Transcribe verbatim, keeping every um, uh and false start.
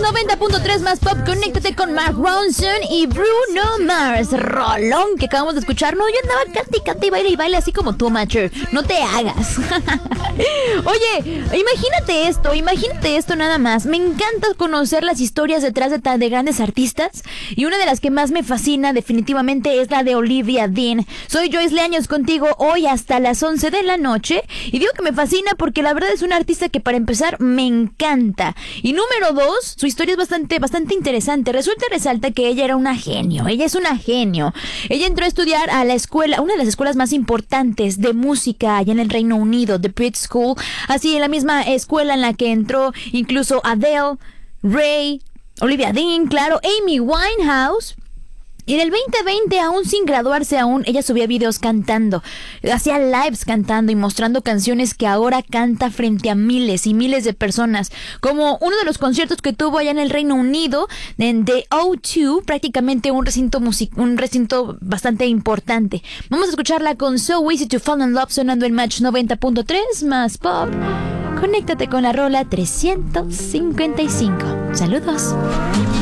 noventa punto tres más pop. Conéctate con Mark Ronson y Bruno Mars. Rolón que acabamos de escuchar. No, yo andaba cante y cante y baile y baile así como tú, Macher. No te hagas. Oye, imagínate esto, imagínate esto nada más. Me encanta conocer las historias detrás de, de grandes artistas. Y una de las que más me fascina definitivamente es la de Olivia Dean. Soy Joyce Leaños contigo hoy hasta las once de la noche. Y digo que me fascina porque la verdad es una artista que para empezar me encanta. Y número dos, su historia es bastante, bastante interesante. Resulta y resalta que ella era una genio. Ella es una genio. Ella entró a estudiar a la escuela, una de las escuelas más importantes de música allá en el Reino Unido, The Brit School. Así, en la misma escuela en la que entró incluso Adele, Ray, Olivia Dean, claro, Amy Winehouse. Y en el veinte veinte, aún sin graduarse aún, ella subía videos cantando, hacía lives cantando y mostrando canciones que ahora canta frente a miles y miles de personas, como uno de los conciertos que tuvo allá en el Reino Unido, en The O dos, prácticamente un recinto music- un recinto bastante importante. Vamos a escucharla con So Easy to Fall in Love sonando en Match noventa punto tres más pop. Conéctate con la rola trescientos cincuenta y cinco. Saludos.